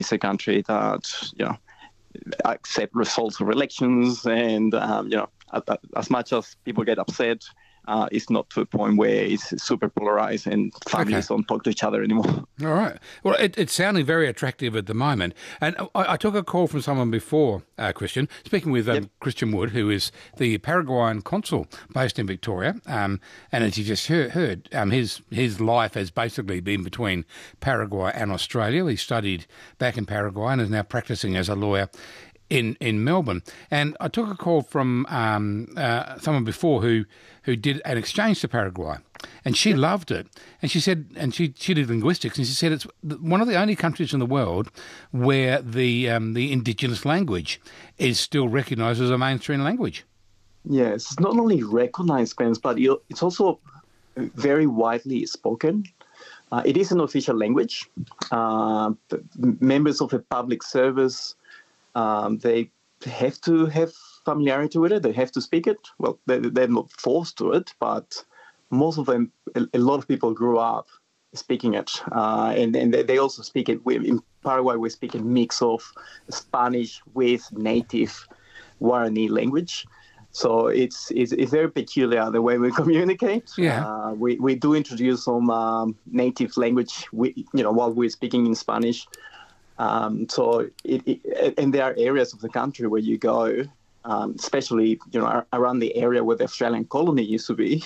is a country that, accept results of elections, and as much as people get upset, it's not to a point where it's super polarized and families don't talk to each other anymore. All right. Well, it's sounding very attractive at the moment. And I took a call from someone before, Christian, speaking with Christian Wood, who is the Paraguayan consul based in Victoria. And as you just heard, his life has basically been between Paraguay and Australia. He studied back in Paraguay and is now practicing as a lawyer in Melbourne. And I took a call from someone before who did an exchange to Paraguay, and she loved it. And she said, and she did linguistics, and she said it's one of the only countries in the world where the indigenous language is still recognised as a mainstream language. Yes, it's not only recognised, Spence, but it's also very widely spoken. It is an official language. Members of the public service, they have to have familiarity with it. They have to speak it. Well, they're not forced to it, but most of them, a lot of people grew up speaking it. And they also speak it. In Paraguay, we speak a mix of Spanish with native Guarani language. So it's very peculiar the way we communicate. Yeah. We do introduce some native language, while we're speaking in Spanish. And there are areas of the country where you go, especially around the area where the Australian colony used to be,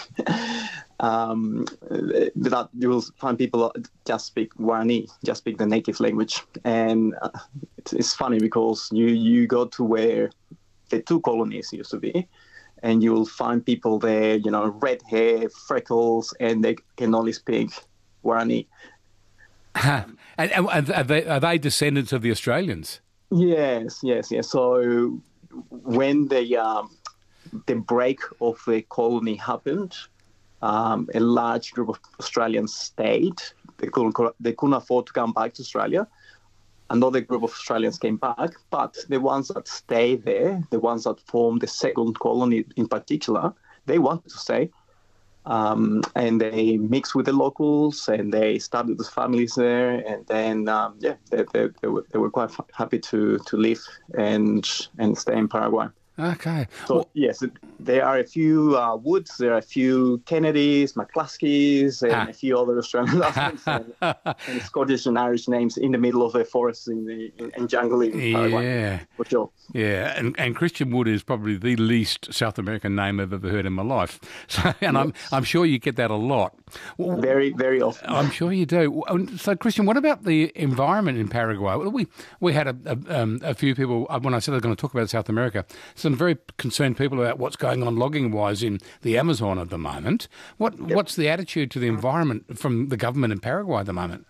that you will find people just speak Guarani, just speak the native language. And it's funny because you go to where the two colonies used to be, and you will find people there, red hair, freckles, and they can only speak Guarani. And are they descendants of the Australians? Yes. So when the break of the colony happened, a large group of Australians stayed. They couldn't afford to come back to Australia. Another group of Australians came back, but the ones that stayed there, the ones that formed the second colony in particular, they wanted to stay. And they mixed with the locals, and they started with families there, and then they were quite happy to live and stay in Paraguay. Okay. So yes, there are a few Woods, there are a few Kennedys, McCluskeys, and a few other Australian names and Scottish and Irish names in the middle of the forest and jungle in Paraguay. Yeah, for sure. Yeah, and Christian Wood is probably the least South American name I've ever heard in my life. So, and I'm sure you get that a lot. Very, very often. I'm sure you do. So, Christian, what about the environment in Paraguay? We had a few people, when I said I was going to talk about South America, some very concerned people about what's going on logging-wise in the Amazon at the moment. What's the attitude to the environment from the government in Paraguay at the moment?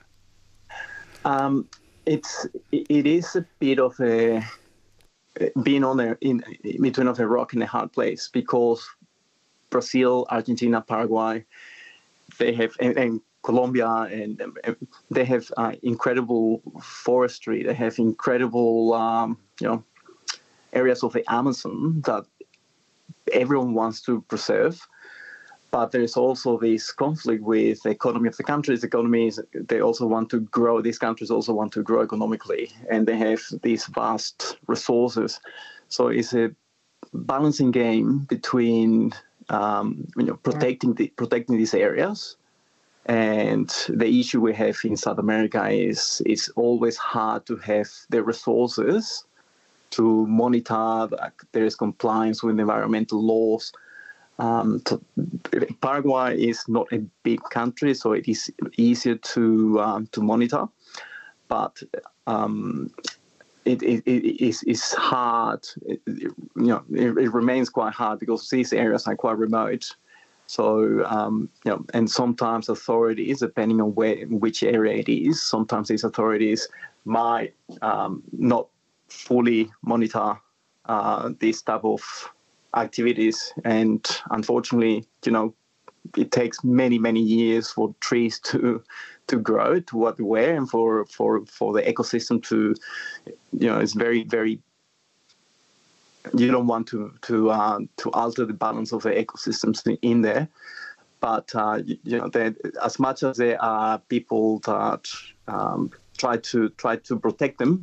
It is a bit of a being in between of a rock and a hard place, because Brazil, Argentina, Paraguay, they have and Colombia, and they have incredible forestry. They have incredible areas of the Amazon that everyone wants to preserve. But there's also this conflict with the economy of the countries. They also want to grow. These countries also want to grow economically, and they have these vast resources. So it's a balancing game between protecting these areas. And the issue we have in South America is it's always hard to have the resources to monitor that there is compliance with environmental laws. Paraguay is not a big country, so it is easier to monitor, but it is hard. It remains quite hard because these areas are quite remote. So and sometimes authorities, depending on which area it is, sometimes these authorities might not fully monitor this type of activities, and unfortunately, it takes many, many years for trees to grow to what they were, and for the ecosystem to, it's very, very. You don't want to alter the balance of the ecosystems in there, but as much as there are people that try to protect them